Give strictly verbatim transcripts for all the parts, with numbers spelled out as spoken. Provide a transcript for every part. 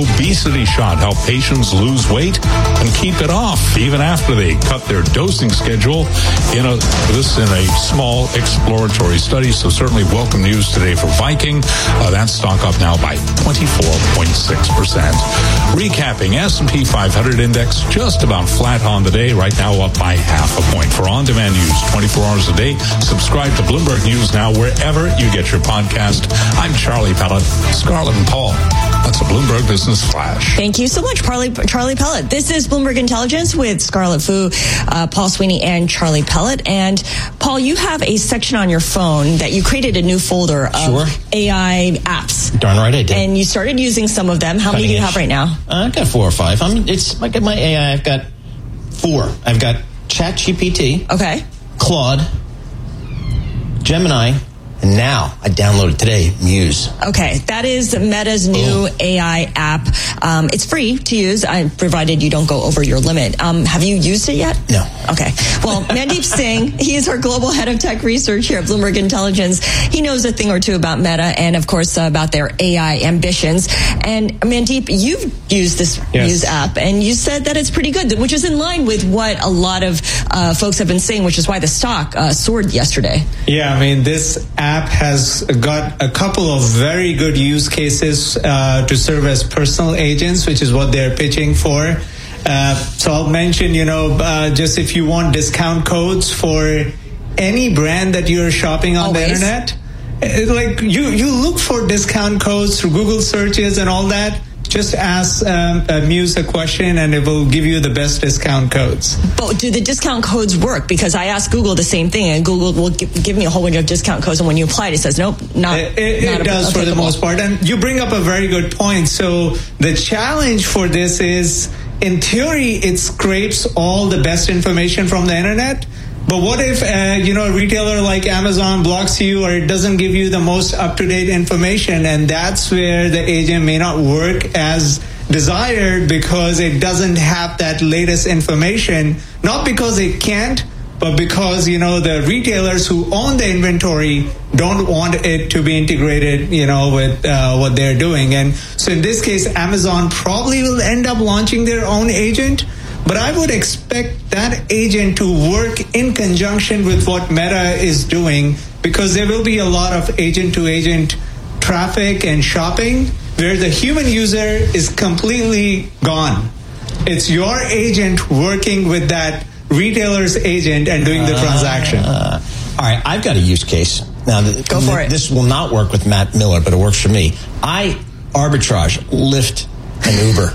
Obesity shot help patients lose weight and keep it off even after they cut their dosing schedule. In a this in a small exploratory study, so certainly welcome news today for Viking. Uh, that stock up now by twenty-four point six percent. Recapping, S and P five hundred index just about flat on the day, right now up by half a point. For on-demand news twenty-four hours a day, subscribe to Bloomberg News Now wherever you get your podcast. I'm Charlie Pellet, Scarlett and Paul. That's a Bloomberg Business Flash. Thank you so much, Charlie, Charlie Pellet. This is Bloomberg Intelligence with Scarlett Fu, uh, Paul Sweeney, and Charlie Pellet. And Paul, you have a section on your phone that you created a new folder of sure. A I apps. Darn right I did. And you started using some of them. How Cutting many do you have right now? Uh, I've got four or five. I'm, it's I got my A I. I've got four. I've got ChatGPT. Okay. Claude. Gemini. And now, I downloaded today, Muse. Okay, that is Meta's new oh. A I app. Um, it's free to use, uh, provided you don't go over your limit. Um, have you used it yet? No. Okay. Well, Mandeep Singh, he is our global head of tech research here at Bloomberg Intelligence. He knows a thing or two about Meta and, of course, uh, about their A I ambitions. And Mandeep, you've used this yes. Muse app, and you said that it's pretty good, which is in line with what a lot of uh, folks have been saying, which is why the stock uh, soared yesterday. Yeah, I mean, this app has got a couple of very good use cases uh, to serve as personal agents, which is what they're pitching for. Uh, so I'll mention, you know, uh, just if you want discount codes for any brand that you're shopping on Always. the internet, like you, you look for discount codes through Google searches and all that. Just ask um, uh, Muse a question and it will give you the best discount codes. But do the discount codes work? Because I asked Google the same thing, and Google will give, give me a whole bunch of discount codes, and when you apply it, it says, nope, not It, it, not it does applicable. for the most part. And you bring up a very good point. So the challenge for this is, in theory, it scrapes all the best information from the internet. But what if, uh, you know, a retailer like Amazon blocks you, or it doesn't give you the most up-to-date information? And that's where the agent may not work as desired because it doesn't have that latest information. Not because it can't, but because, you know, the retailers who own the inventory don't want it to be integrated, you know, with uh, what they're doing. And so in this case, Amazon probably will end up launching their own agent. But I would expect that agent to work in conjunction with what Meta is doing, because there will be a lot of agent-to-agent traffic and shopping where the human user is completely gone. It's your agent working with that retailer's agent and doing the transaction. Uh, all right, I've got a use case. Now, th- Go for th- it. This will not work with Matt Miller, but it works for me. I arbitrage Lyft and Uber.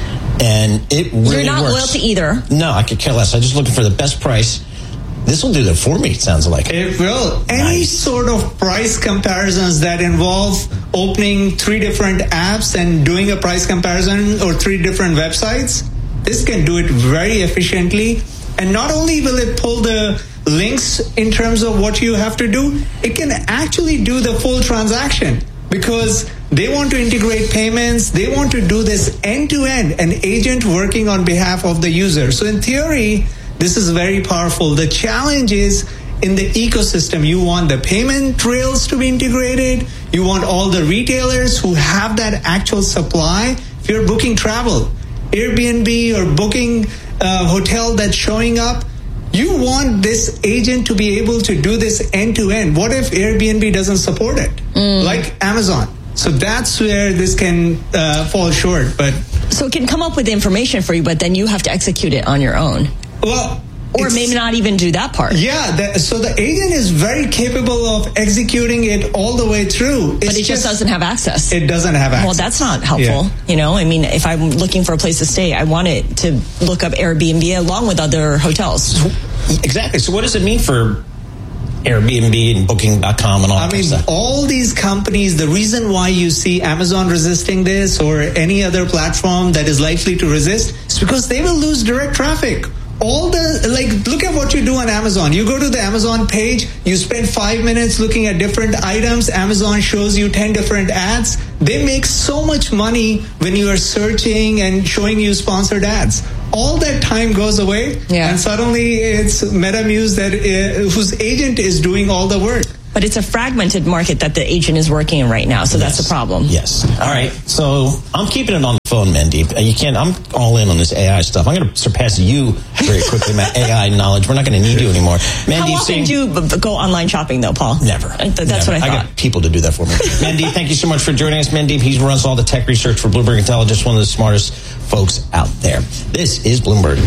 And it really You're not works. loyal to either. No, I could care less. I'm just looking for the best price. This will do that for me, it sounds like. It will. Any Nice. sort of price comparisons that involve opening three different apps and doing a price comparison, or three different websites, this can do it very efficiently. And not only will it pull the links in terms of what you have to do, it can actually do the full transaction, because they want to integrate payments. They want to do this end-to-end, an agent working on behalf of the user. So in theory, this is very powerful. The challenge is in the ecosystem. You want the payment rails to be integrated. You want all the retailers who have that actual supply. If you're booking travel, Airbnb, or booking a hotel that's showing up, you want this agent to be able to do this end-to-end. What if Airbnb doesn't support it? Mm. Like Amazon. So that's where this can uh, fall short. But So it can come up with the information for you, but then you have to execute it on your own. Well, or maybe not even do that part. Yeah, that, so the agent is very capable of executing it all the way through. It's but it just, just doesn't have access. It doesn't have access. Well, that's not helpful. Yeah. You know, I mean, if I'm looking for a place to stay, I want it to look up Airbnb along with other hotels. Exactly. So what does it mean for Airbnb and Booking dot com and all I that mean, stuff? all these companies, the reason why you see Amazon resisting this, or any other platform that is likely to resist, is because they will lose direct traffic. All the, like, look at what you do on Amazon. You go to the Amazon page, you spend five minutes looking at different items. Amazon shows you ten different ads. They make so much money when you are searching and showing you sponsored ads. All that time goes away, yeah. and suddenly it's MetaMuse that uh, whose agent is doing all the work. but it's a fragmented market that the agent is working in right now. So yes. that's the problem. Yes. All right. So I'm keeping it on the phone, Mandeep. You can't, I'm all in on this A I stuff. I'm going to surpass you very quickly, my A I knowledge. We're not going to need you anymore. Mandeep, How often Singh, do you go online shopping, though, Paul? Never. That's Never. what I thought. I got people to do that for me. Mandeep, thank you so much for joining us. Mandeep, he runs all the tech research for Bloomberg Intelligence, one of the smartest folks out there. This is Bloomberg.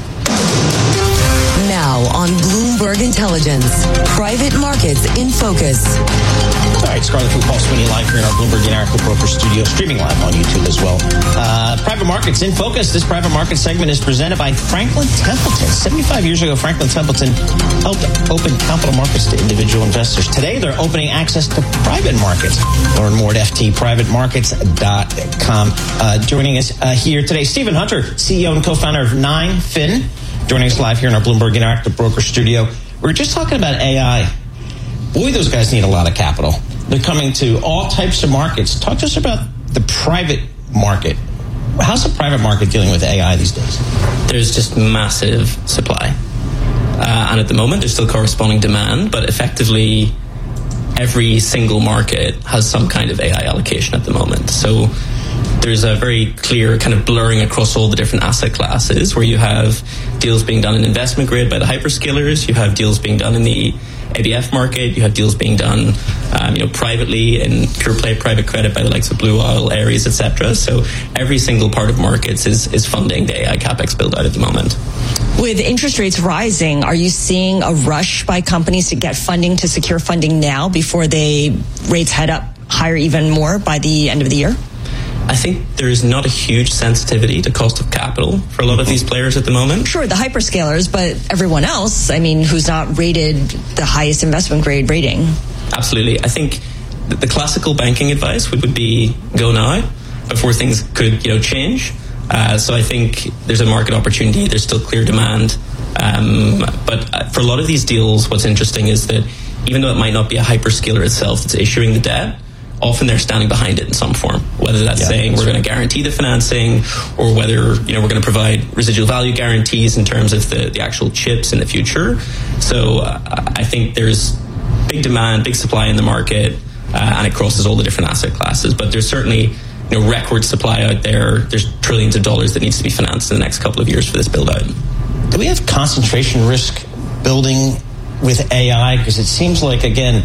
Now on Bloomberg Intelligence, private markets in focus. All right, Scarlett Fu, Paul Sweeney live here in our Bloomberg Interactive Broker studio, streaming live on YouTube as well. Uh, private markets in focus. This private market segment is presented by Franklin Templeton. seventy-five years ago, Franklin Templeton helped open capital markets to individual investors. Today, they're opening access to private markets. Learn more at f t private markets dot com. Uh, joining us uh, here today, Stephen Hunter, C E O and co-founder of Nine Fin. Joining us live here in our Bloomberg Interactive Broker studio. We were just talking about A I. Boy, those guys need a lot of capital. They're coming to all types of markets. Talk to us about the private market. How's the private market dealing with A I these days? There's just massive supply. Uh, and at the moment, there's still corresponding demand, but effectively, every single market has some kind of A I allocation at the moment. So there's a very clear kind of blurring across all the different asset classes where you have deals being done in investment grade by the hyperscalers, you have deals being done in the A B F market, you have deals being done um, you know, privately in pure play private credit by the likes of Blue Owl, Ares, et cetera. So every single part of markets is, is funding the A I CapEx build out at the moment. With interest rates rising, are you seeing a rush by companies to get funding, to secure funding now before they rates head up higher even more by the end of the year? I think there is not a huge sensitivity to cost of capital for a lot of these players at the moment. Sure, the hyperscalers, but everyone else, I mean, who's not rated the highest investment grade rating. Absolutely. I think the classical banking advice would, would be go now before things could, you know, change. Uh, so I think there's a market opportunity. There's still clear demand. Um, but for a lot of these deals, what's interesting is that even though it might not be a hyperscaler itself that's issuing the debt, often they're standing behind it in some form, whether that's yeah, saying that's we're right. going to guarantee the financing or whether, you know, we're going to provide residual value guarantees in terms of the, the actual chips in the future. So uh, I think there's big demand, big supply in the market, uh, and it crosses all the different asset classes. But there's certainly, you know, record supply out there. There's trillions of dollars that needs to be financed in the next couple of years for this build out. Do we have concentration risk building with A I? Because it seems like, again,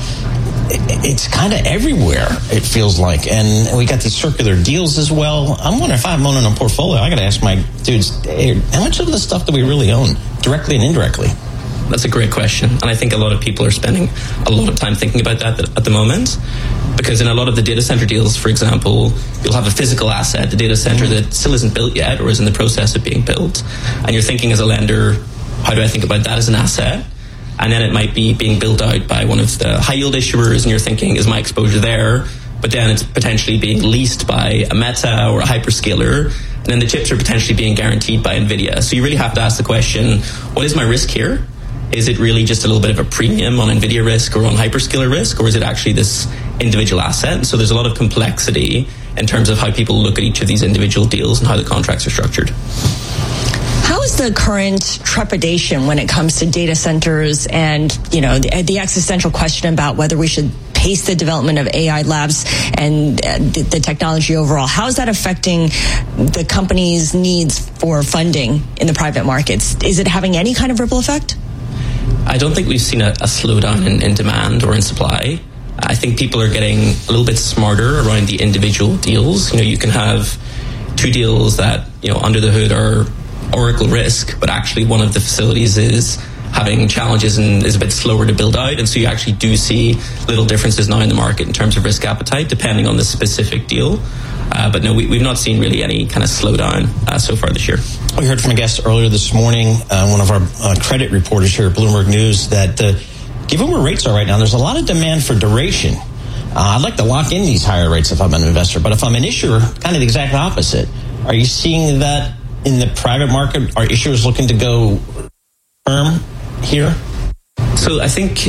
it's kind of everywhere, it feels like. And we got these circular deals as well. I'm wondering if I'm owning a portfolio, I got to ask my dudes, hey, how much of the stuff do we really own, directly and indirectly? That's a great question. And I think a lot of people are spending a lot of time thinking about that at the moment. Because in a lot of the data center deals, for example, you'll have a physical asset, the data center mm-hmm. that still isn't built yet or is in the process of being built. And you're thinking as a lender, how do I think about that as an asset? And then it might be being built out by one of the high yield issuers, and you're thinking, is my exposure there? But then it's potentially being leased by a Meta or a hyperscaler, and then the chips are potentially being guaranteed by NVIDIA. So you really have to ask the question, what is my risk here? Is it really just a little bit of a premium on NVIDIA risk or on hyperscaler risk, or is it actually this individual asset? And so there's a lot of complexity in terms of how people look at each of these individual deals and how the contracts are structured. How is the current trepidation when it comes to data centers and, you know, the, the existential question about whether we should pace the development of A I labs and uh, the, the technology overall? How is that affecting the company's needs for funding in the private markets? Is it having any kind of ripple effect? I don't think we've seen a, a slowdown in, in demand or in supply. I think people are getting a little bit smarter around the individual deals. You know, you can have two deals that, you know, under the hood are Oracle risk, but actually one of the facilities is having challenges and is a bit slower to build out. And so you actually do see little differences now in the market in terms of risk appetite, depending on the specific deal. Uh, but no, we, we've not seen really any kind of slowdown uh, so far this year. We heard from a guest earlier this morning, uh, one of our uh, credit reporters here at Bloomberg News, that uh, given where rates are right now, there's a lot of demand for duration. Uh, I'd like to lock in these higher rates if I'm an investor, but if I'm an issuer, kind of the exact opposite. Are you seeing that in the private market? Are issuers looking to go term here? So I think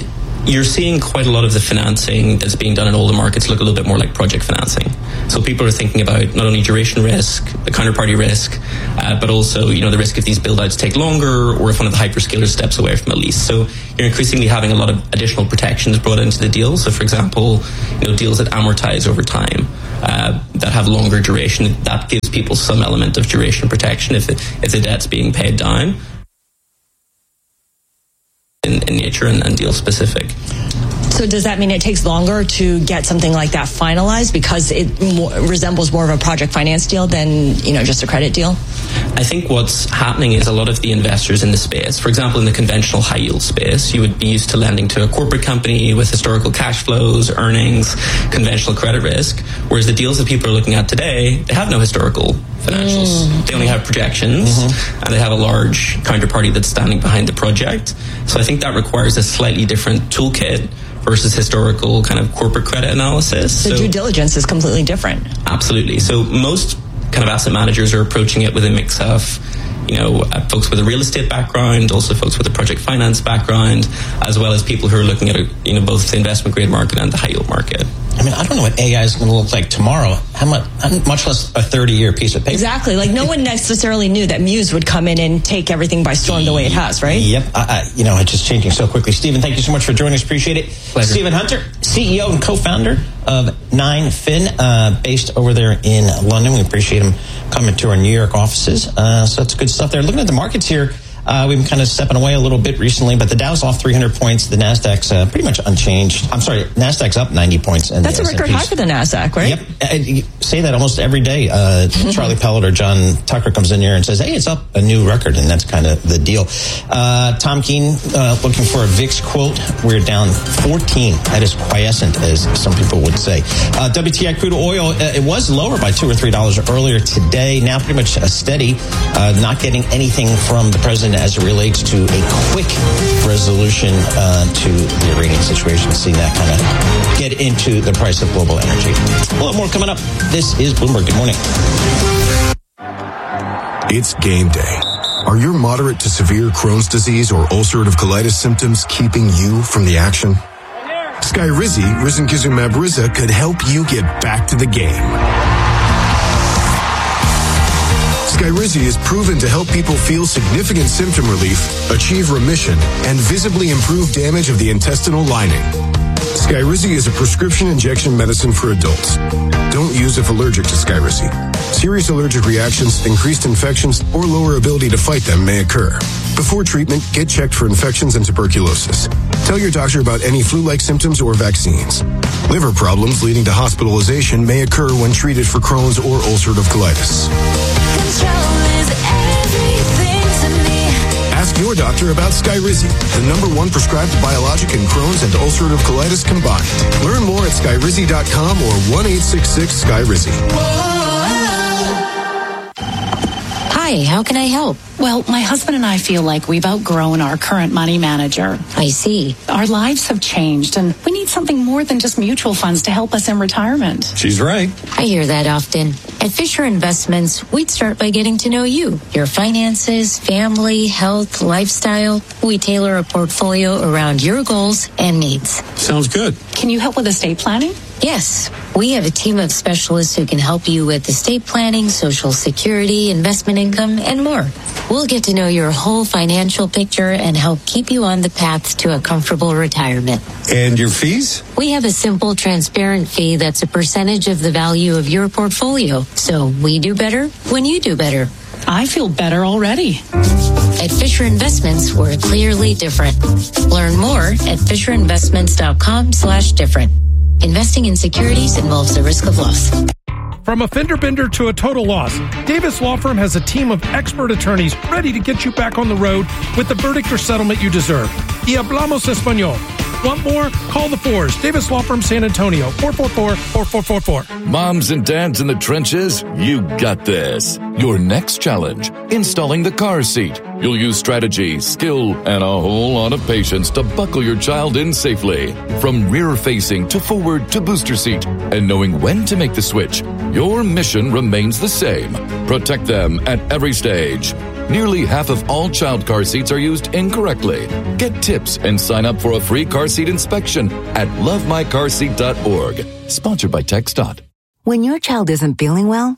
you're seeing quite a lot of the financing that's being done in all the markets look a little bit more like project financing. So people are thinking about not only duration risk, the counterparty risk, uh, but also, you know, the risk if these build-outs take longer or if one of the hyperscalers steps away from a lease. So you're increasingly having a lot of additional protections brought into the deal. So, for example, you know, deals that amortize over time, uh, that have longer duration, that gives people some element of duration protection if, it, if the debt's being paid down. In, in nature and, and deal specific. So does that mean it takes longer to get something like that finalized because it more, resembles more of a project finance deal than, you know, just a credit deal? I think what's happening is a lot of the investors in the space, for example, in the conventional high yield space, you would be used to lending to a corporate company with historical cash flows, earnings, conventional credit risk, whereas the deals that people are looking at today, they have no historical financials. Mm. They only have projections, mm-hmm. and they have a large counterparty that's standing behind the project. So I think that requires a slightly different toolkit versus historical kind of corporate credit analysis. The so, due diligence is completely different. Absolutely. So most kind of asset managers are approaching it with a mix of, you know, uh, folks with a real estate background, also folks with a project finance background, as well as people who are looking at, a, you know, both the investment grade market and the high yield market. I mean, I don't know what A I is going to look like tomorrow. How much, much less a thirty-year piece of paper. Exactly. Like, no one necessarily knew that Muse would come in and take everything by storm the way it has, right? Yep. I, I, you know, it's just changing so quickly. Stephen, thank you so much for joining us. Appreciate it. Pleasure. Stephen Hunter, C E O and co-founder of nine fin, uh, based over there in London. We appreciate him coming to our New York offices. Uh, so that's good stuff there. Looking at the markets here, Uh, we've been kind of stepping away a little bit recently, but the Dow's off three hundred points. The Nasdaq's uh, pretty much unchanged. I'm sorry, Nasdaq's up ninety points. And that's a record high for the Nasdaq, right? Yep. I, you say that almost every day. Uh, Charlie Pellet or John Tucker comes in here and says, hey, it's up a new record, and that's kind of the deal. Uh, Tom Keene, uh, looking for a V I X quote. We're down fourteen. That is quiescent, as some people would say. Uh, W T I crude oil, uh, it was lower by two or three dollars earlier today. Now pretty much a steady, uh, not getting anything from the president as it relates to a quick resolution uh, to the Iranian situation. See that kind of get into the price of global energy. A lot more coming up. This is Bloomberg. Good morning. It's game day. Are your moderate to severe Crohn's disease or ulcerative colitis symptoms keeping you from the action? Skyrizi, risankizumab Riza, could help you get back to the game. Skyrizi is proven to help people feel significant symptom relief, achieve remission, and visibly improve damage of the intestinal lining. Skyrizi is a prescription injection medicine for adults. Don't use if allergic to Skyrizi. Serious allergic reactions, increased infections, or lower ability to fight them may occur. Before treatment, get checked for infections and tuberculosis. Tell your doctor about any flu-like symptoms or vaccines. Liver problems leading to hospitalization may occur when treated for Crohn's or ulcerative colitis. Ask your doctor about Skyrizi, the number one prescribed biologic in Crohn's and ulcerative colitis combined. Learn more at skyrizi dot com or one eight six six Skyrizi. Hi, how can I help? Well, my husband and I feel like we've outgrown our current money manager. I see. Our lives have changed, and we need something more than just mutual funds to help us in retirement. She's right. I hear that often. At Fisher Investments, we'd start by getting to know you, your finances, family, health, lifestyle. We tailor a portfolio around your goals and needs. Sounds good. Can you help with estate planning? Yes, we have a team of specialists who can help you with estate planning, Social Security, investment income, and more. We'll get to know your whole financial picture and help keep you on the path to a comfortable retirement. And your fees? We have a simple, transparent fee that's a percentage of the value of your portfolio. So we do better when you do better. I feel better already. At Fisher Investments, we're clearly different. Learn more at FisherInvestments.com slash different. Investing in securities involves the risk of loss. From a fender bender to a total loss, Davis Law Firm has a team of expert attorneys ready to get you back on the road with the verdict or settlement you deserve. Y hablamos español. Want more? Call the Fours. Davis Law Firm San Antonio, four four four, four four four four. Moms and dads in the trenches, you got this. Your next challenge, installing the car seat. You'll use strategy, skill, and a whole lot of patience to buckle your child in safely. From rear-facing to forward to booster seat. And knowing when to make the switch, your mission remains the same. Protect them at every stage. Nearly half of all child car seats are used incorrectly. Get tips and sign up for a free car seat inspection at love my car seat dot org. Sponsored by TxDOT. When your child isn't feeling well,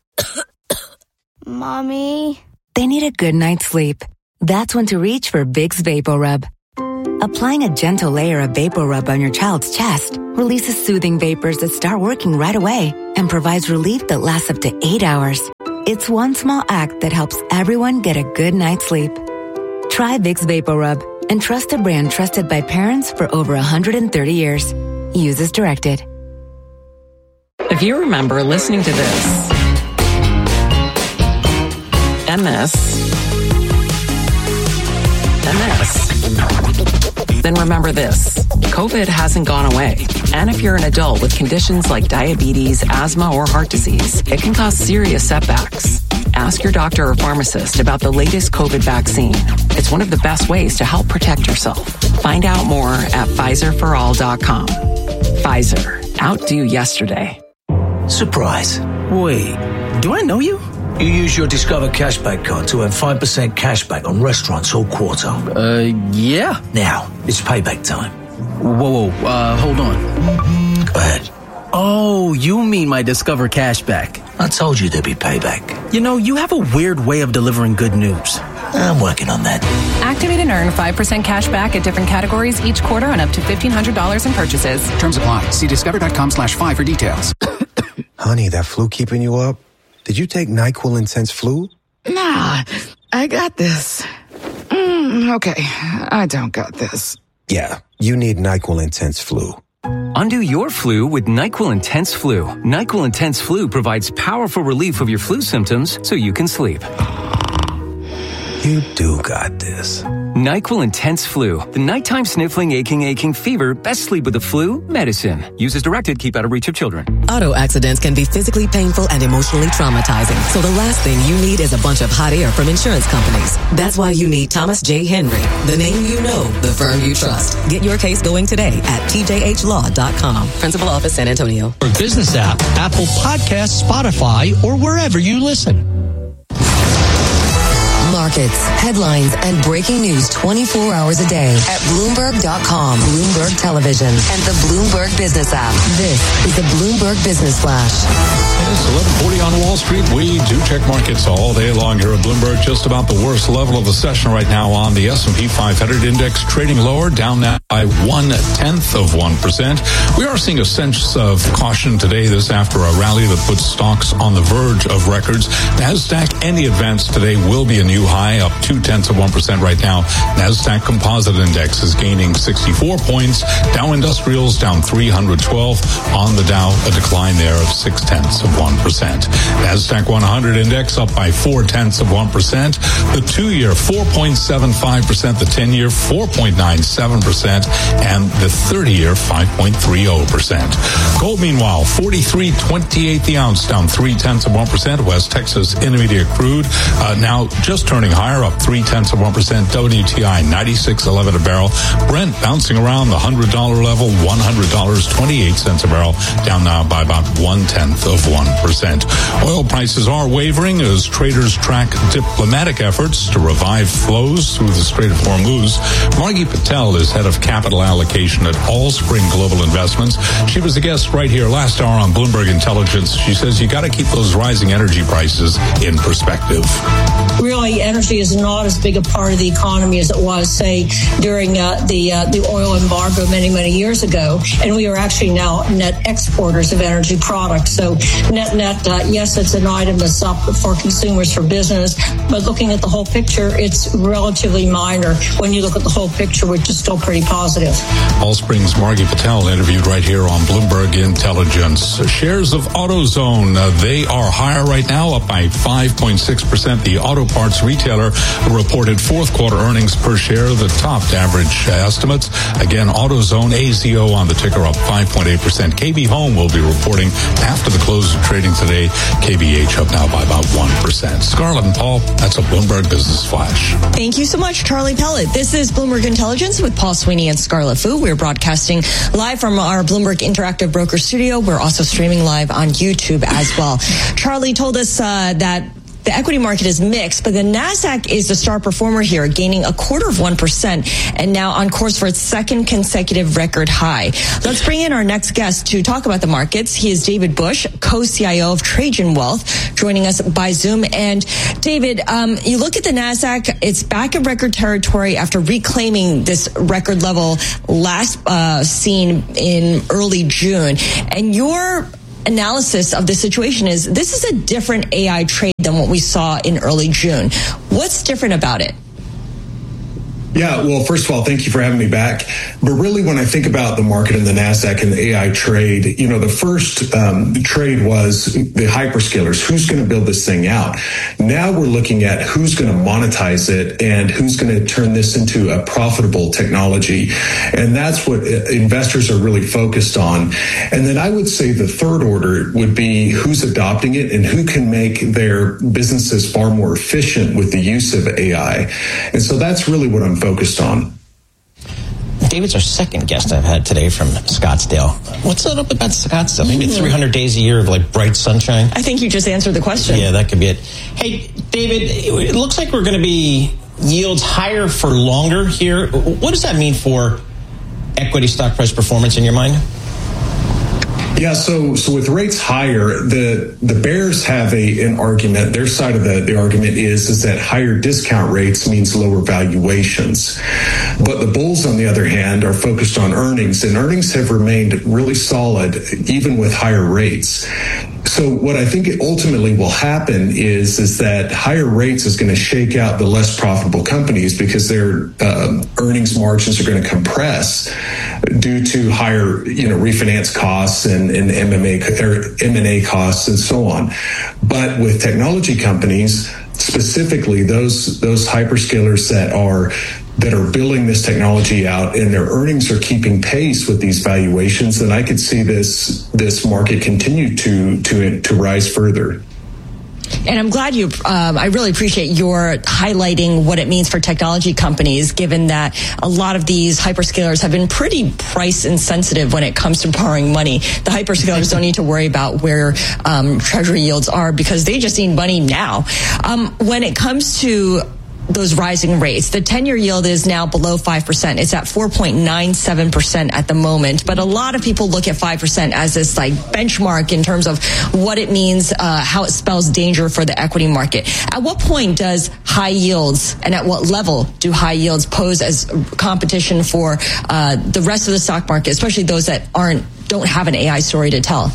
Mommy, they need a good night's sleep. That's when to reach for Vicks VapoRub. Applying a gentle layer of VapoRub on your child's chest releases soothing vapors that start working right away and provides relief that lasts up to eight hours. It's one small act that helps everyone get a good night's sleep. Try Vicks VapoRub and trust a brand trusted by parents for over one hundred thirty years. Use as directed. If you remember listening to this and this and this, then remember this. COVID hasn't gone away. And if you're an adult with conditions like diabetes, asthma, or heart disease, it can cause serious setbacks. Ask your doctor or pharmacist about the latest COVID vaccine. It's one of the best ways to help protect yourself. Find out more at Pfizer for all dot com. Pfizer. Outdo yesterday. Surprise. Wait, do I know you? You use your Discover Cashback card to earn five percent cashback on restaurants all quarter. Uh, yeah. Now, it's payback time. Whoa, whoa, uh, hold on. Go ahead. Oh, you mean my Discover Cashback. I told you there'd be payback. You know, you have a weird way of delivering good news. I'm working on that. Activate and earn five percent cash back at different categories each quarter on up to fifteen hundred dollars in purchases. Terms apply. See discover.com slash five for details. Honey, that flu keeping you up? Did you take NyQuil Intense Flu? Nah, I got this. Mm, okay, I don't got this. Yeah, you need NyQuil Intense Flu. Undo your flu with NyQuil Intense Flu. NyQuil Intense Flu provides powerful relief of your flu symptoms so you can sleep. You do got this. NyQuil Intense Flu. The nighttime sniffling, aching, aching fever. Best sleep with the flu medicine. Use as directed. Keep out of reach of children. Auto accidents can be physically painful and emotionally traumatizing. So the last thing you need is a bunch of hot air from insurance companies. That's why you need Thomas J. Henry. The name you know, the firm you trust. Get your case going today at T J H law dot com. Principal Office, San Antonio. For business app, Apple Podcasts, Spotify, or wherever you listen. Markets, headlines, and breaking news twenty-four hours a day at Bloomberg dot com, Bloomberg Television, and the Bloomberg Business app. This is the Bloomberg Business Flash. It's eleven forty on Wall Street. We do check markets all day long here at Bloomberg. Just about the worst level of the session right now on the S and P five hundred index, trading lower, down now by one-tenth of one percent. We are seeing a sense of caution today, this after a rally that puts stocks on the verge of records. NASDAQ, any advance today will be a new high, up two-tenths of one percent right now. NASDAQ Composite Index is gaining sixty-four points. Dow Industrials down three hundred twelve. On the Dow, a decline there of six-tenths of one percent. NASDAQ one hundred Index up by four-tenths of one percent. The two-year, four point seven five percent. The ten-year, four point nine seven percent. And the thirty-year, five point three zero percent. Gold, meanwhile, forty-three twenty-eight the ounce, down three-tenths of one percent. West Texas Intermediate Crude uh, now just turning higher, up three-tenths of one percent. W T I ninety-six eleven a barrel. Brent bouncing around the one hundred dollars level, one hundred dollars and twenty-eight cents a barrel, down now by about one-tenth of one percent. Oil prices are wavering as traders track diplomatic efforts to revive flows through the Strait of Hormuz. Margie Patel is head of capital allocation at Allspring Global Investments. She was a guest right here last hour on Bloomberg Intelligence. She says you got to keep those rising energy prices in perspective. Really, energy is not as big a part of the economy as it was, say, during uh, the uh, the oil embargo many, many years ago. And we are actually now net exporters of energy products. So net, net, uh, yes, it's an item that's up for consumers, for business. But looking at the whole picture, it's relatively minor when you look at the whole picture, which is still pretty positive. Allspring's Margie Patel interviewed right here on Bloomberg Intelligence. Shares of AutoZone, uh, they are higher right now, up by five point six percent. The auto parts retailer reported fourth quarter earnings per share that topped average estimates. Again, AutoZone, A Z O on the ticker, up five point eight percent. K B Home will be reporting after the close of trading today. K B H up now by about one percent. Scarlett and Paul, that's a Bloomberg Business Flash. Thank you so much, Charlie Pellet. This is Bloomberg Intelligence with Paul Sweeney and Scarlett Fu. We're broadcasting live from our Bloomberg Interactive Broker Studio. We're also streaming live on YouTube as well. Charlie told us uh, that the equity market is mixed, but the NASDAQ is the star performer here, gaining a quarter of one percent and now on course for its second consecutive record high. Let's bring in our next guest to talk about the markets. He is David Bush, co-C I O of Trajan Wealth, joining us by Zoom. And David, um, you look at the NASDAQ, it's back in record territory after reclaiming this record level last uh, seen in early June. And your analysis of the situation is this is a different A I trade than what we saw in early June. What's different about it? Yeah, well, first of all, thank you for having me back. But really, when I think about the market and the NASDAQ and the A I trade, you know, the first um, trade was the hyperscalers. Who's going to build this thing out? Now we're looking at who's going to monetize it and who's going to turn this into a profitable technology. And that's what investors are really focused on. And then I would say the third order would be who's adopting it and who can make their businesses far more efficient with the use of A I. And so that's really what I'm focused on. David's our second guest I've had today from Scottsdale. What's that up about Scottsdale? Maybe mm-hmm. three hundred days a year of like bright sunshine? I think you just answered the question. Yeah, that could be it. Hey, David, it looks like we're going to be yields higher for longer here. What does that mean for equity stock price performance in your mind? Yeah, so so with rates higher, the the bears have a an argument. Their side of the, the argument is is that higher discount rates means lower valuations. But the bulls, on the other hand, are focused on earnings, and earnings have remained really solid even with higher rates. So what I think ultimately will happen is is that higher rates is going to shake out the less profitable companies because their um, earnings margins are going to compress due to higher, you know, refinance costs and, and M and A, or M and A costs and so on. But with technology companies, specifically those those hyperscalers that are that are building this technology out and their earnings are keeping pace with these valuations, then I could see this this market continue to to to rise further. And I'm glad you, um, I really appreciate your highlighting what it means for technology companies, given that a lot of these hyperscalers have been pretty price insensitive when it comes to borrowing money. The hyperscalers don't need to worry about where um, treasury yields are because they just need money now. Um, when it comes to those rising rates, the ten-year yield is now below five percent. It's at four point nine seven percent at the moment. But a lot of people look at five percent as this like benchmark in terms of what it means, uh, how it spells danger for the equity market. At what point does high yields and at what level do high yields pose as competition for uh, the rest of the stock market, especially those that aren't don't have an A I story to tell?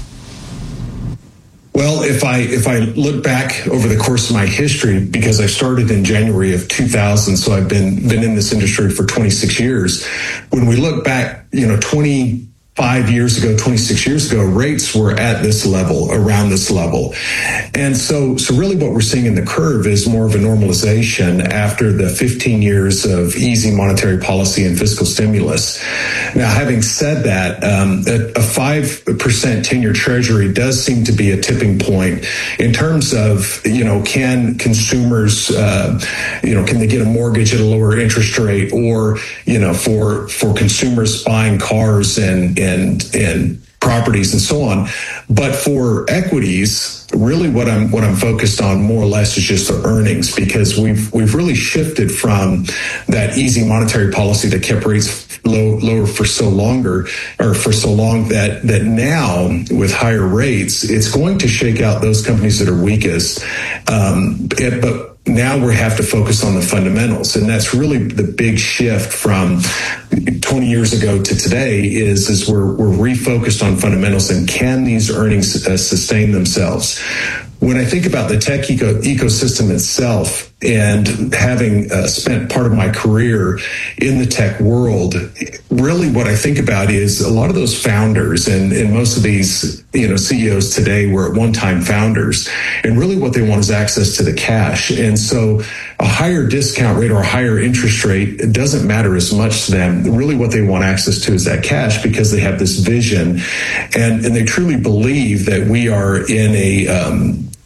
Well, if I if I look back over the course of my history, because I started in January of two thousand, so I've been been in this industry for twenty-six years. When we look back, you know, twenty-five years ago, twenty-six years ago, rates were at this level, around this level. And so so really what we're seeing in the curve is more of a normalization after the fifteen years of easy monetary policy and fiscal stimulus. Now, having said that, um, a, a five percent ten-year treasury does seem to be a tipping point in terms of, you know, can consumers, uh, you know, can they get a mortgage at a lower interest rate, or, you know, for for consumers buying cars and and and properties and so on. But for equities, really what I'm what I'm focused on more or less is just the earnings, because we've we've really shifted from that easy monetary policy that kept rates low lower for so longer or for so long that that now with higher rates, it's going to shake out those companies that are weakest. Um, it, but now we have to focus on the fundamentals, and that's really the big shift from twenty years ago to today. Is is we're we're refocused on fundamentals, and can these earnings uh, sustain themselves? When I think about the tech eco- ecosystem itself, and having uh, spent part of my career in the tech world, really what I think about is a lot of those founders and, and most of these, you know, C E Os today were at one time founders, and really what they want is access to the cash. And so a higher discount rate or a higher interest rate, it doesn't matter as much to them. Really what they want access to is that cash, because they have this vision and, and they truly believe that we are in a, um,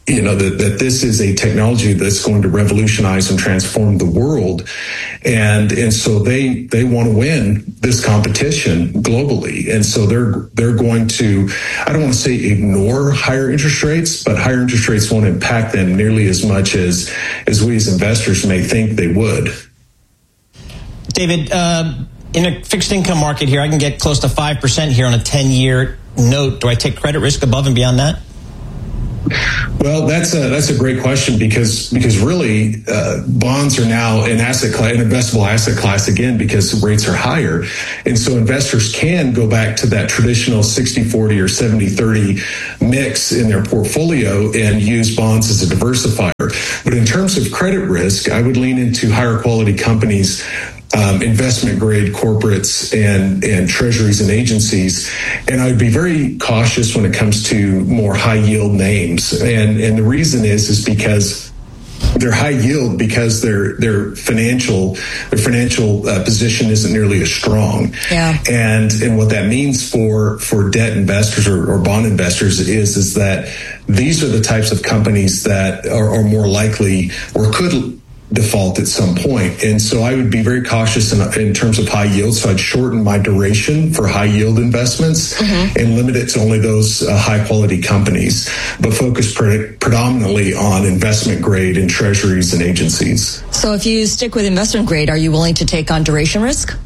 you know, that, that this is a technology that's going to revolutionize and transform the world. And, and so they, they want to win this competition globally. And so they're, they're going to, I don't want to say ignore higher interest rates, but higher interest rates won't impact them nearly as much as, as we as investors may think they would. David, uh, in a fixed income market here, I can get close to five percent here on a ten-year note. Do I take credit risk above and beyond that? Well, that's a that's a great question because because really uh, bonds are now an asset class, an investable asset class again because rates are higher, and so investors can go back to that traditional sixty forty or seventy thirty mix in their portfolio and use bonds as a diversifier. But in terms of credit risk, I would lean into higher quality companies. Um, investment grade corporates and, and treasuries and agencies. And I would be very cautious when it comes to more high yield names. And, and the reason is, is because they're high yield because their, their financial, their financial uh, position isn't nearly as strong. Yeah. And, and what that means for, for debt investors or, or bond investors is, is that these are the types of companies that are, are more likely or could default at some point. And so I would be very cautious in, in terms of high yield. So I'd shorten my duration for high yield investments mm-hmm. and limit it to only those uh, high quality companies, but focus pre- predominantly on investment grade and treasuries and agencies. So if you stick with investment grade, are you willing to take on duration risk?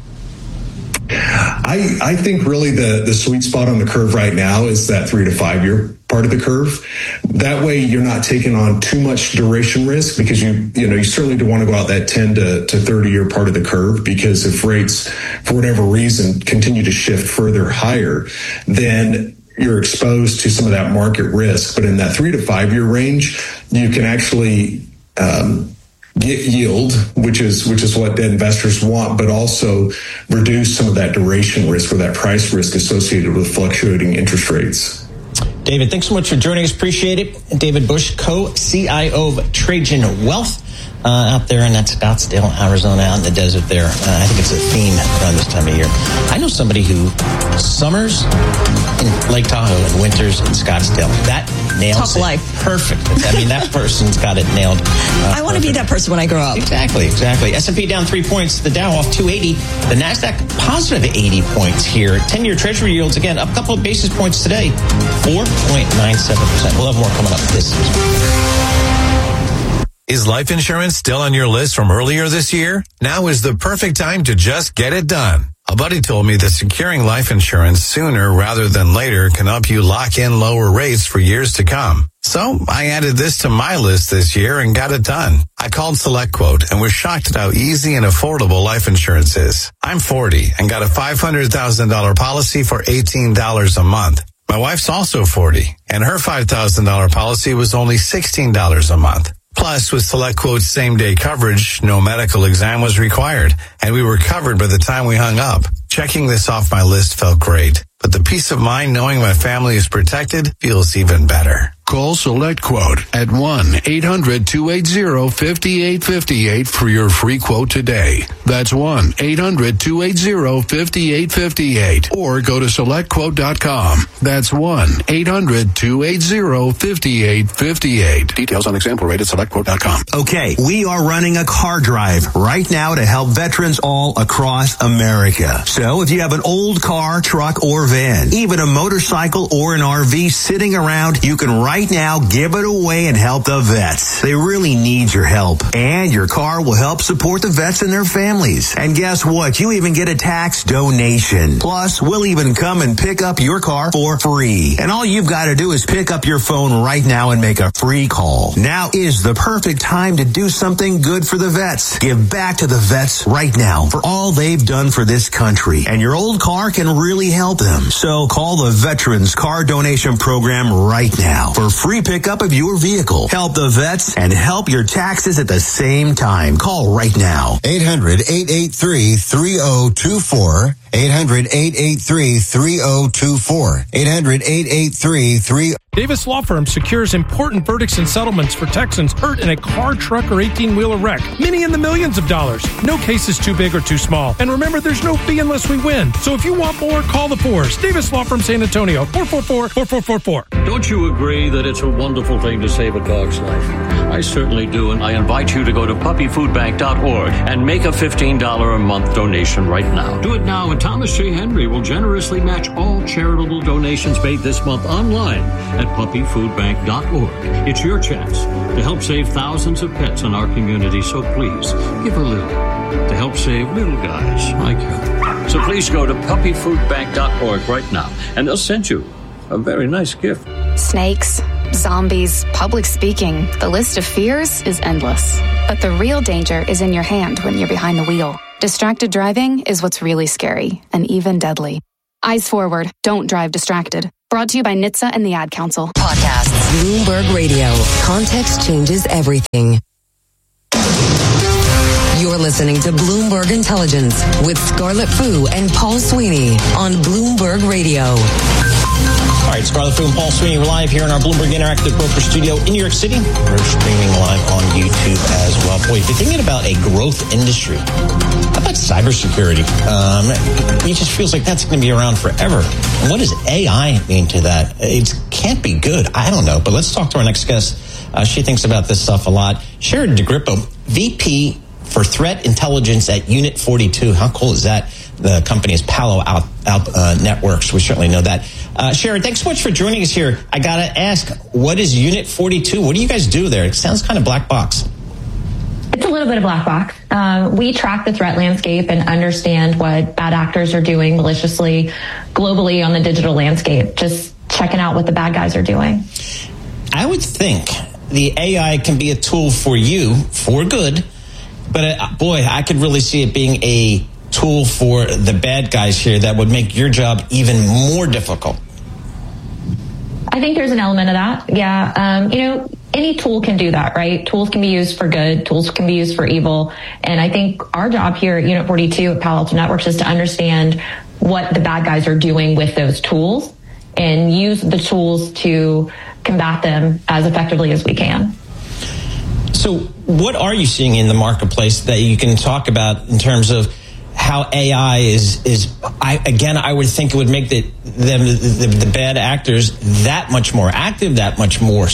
I, I think really the, the sweet spot on the curve right now is that three to five year part of the curve. That way you're not taking on too much duration risk because you, you know, you certainly don't want to go out that ten to thirty year part of the curve because if rates, for whatever reason, continue to shift further higher, then you're exposed to some of that market risk. But in that three to five year range, you can actually, um, get yield, which is which is what debt investors want, but also reduce some of that duration risk or that price risk associated with fluctuating interest rates. David, thanks so much for joining us. Appreciate it. David Bush, co-C I O of Trajan Wealth, uh, out there in that Scottsdale, Arizona, out in the desert there. Uh, I think it's a theme around this time of year. I know somebody who summers in Lake Tahoe and winters in Scottsdale. That nails Tough it. Life. Perfect. I mean, that person's got it nailed. Uh, I want to be that person when I grow up. Exactly, exactly. S and P down three points. The Dow off two eighty. The NASDAQ positive eighty points here. ten-year Treasury yields, again, up a couple of basis points today. four point nine seven percent. We'll have more coming up this year. Is life insurance still on your list from earlier this year? Now is the perfect time to just get it done. A buddy told me that securing life insurance sooner rather than later can help you lock in lower rates for years to come. So I added this to my list this year and got it done. I called SelectQuote and was shocked at how easy and affordable life insurance is. I'm forty and got a five hundred thousand dollars policy for eighteen dollars a month. My wife's also forty and her five thousand dollars policy was only sixteen dollars a month. Plus, with SelectQuote's same-day coverage, no medical exam was required, and we were covered by the time we hung up. Checking this off my list felt great, but the peace of mind knowing my family is protected feels even better. Call SelectQuote at one eight hundred two eight zero five eight five eight for your free quote today. That's one eight hundred two eight zero five eight five eight. Or go to select quote dot com. That's one eight hundred two eight zero five eight five eight. Details on example rate at select quote dot com. Okay, we are running a car drive right now to help veterans all across America. So if you have an old car, truck, or van, even a motorcycle or an R V sitting around, you can right now give it away and help the vets. They really need your help. And your car will help support the vets and their families. And guess what? You even get a tax donation. Plus, we'll even come and pick up your car for free. And all you've got to do is pick up your phone right now and make a free call. Now is the perfect time to do something good for the vets. Give back to the vets right now for all they've done for this country. And your old car can really help them. So call the Veterans Car Donation Program right now for free pickup of your vehicle. Help the vets and help your taxes at the same time. Call right now. eight hundred eight eight three three oh two four. eight hundred eight eight three three oh two four. eight hundred eight eight three three oh. Davis Law Firm secures important verdicts and settlements for Texans hurt in a car, truck, or eighteen-wheeler wreck. Many in the millions of dollars. No case is too big or too small. And remember, there's no fee unless we win. So if you want more, call the Fours. Davis Law Firm San Antonio, four four four, four four four four. Don't you agree that it's a wonderful thing to save a dog's life? I certainly do, and I invite you to go to puppy food bank dot org and make a fifteen dollars a month donation right now. Do it now, and Thomas J. Henry will generously match all charitable donations made this month online at puppy food bank dot org. It's your chance to help save thousands of pets in our community, so please give a little to help save little guys like you. So please go to puppy food bank dot org right now, and they'll send you a very nice gift. Snakes, zombies, public speaking. The list of fears is endless. But the real danger is in your hand when you're behind the wheel. Distracted driving is what's really scary and even deadly. Eyes forward. Don't drive distracted. Brought to you by N H T S A and the Ad Council. Podcasts. Bloomberg Radio. Context changes everything. You're listening to Bloomberg Intelligence with Scarlett Fu and Paul Sweeney on Bloomberg Radio. All right, Scarlett Fu and Paul Sweeney, we're live here in our Bloomberg Interactive Broker Studio in New York City. We're streaming live on YouTube as well. Boy, if you're thinking about a growth industry, how about cybersecurity? Um, it just feels like that's going to be around forever. And what does A I mean to that? It can't be good. I don't know. But let's talk to our next guest. Uh, she thinks about this stuff a lot. Sharon DeGrippo, V P for Threat Intelligence at Unit forty-two. How cool is that? The company is Palo Alto uh, Networks. We certainly know that. Uh, Sharon, thanks so much for joining us here. I got to ask, what is Unit forty-two? What do you guys do there? It sounds kind of black box. It's a little bit of black box. Um, we track the threat landscape and understand what bad actors are doing maliciously globally on the digital landscape, just checking out what the bad guys are doing. I would think the A I can be a tool for you for good, but uh, boy, I could really see it being a tool for the bad guys here that would make your job even more difficult. I think there's an element of that. Yeah. Um, you know, any tool can do that, right? Tools can be used for good. Tools can be used for evil. And I think our job here at Unit forty-two at Palo Alto Networks is to understand what the bad guys are doing with those tools and use the tools to combat them as effectively as we can. So what are you seeing in the marketplace that you can talk about in terms of how A I is, is I, again, I would think it would make the, them, the, the bad actors that much more active, that much more.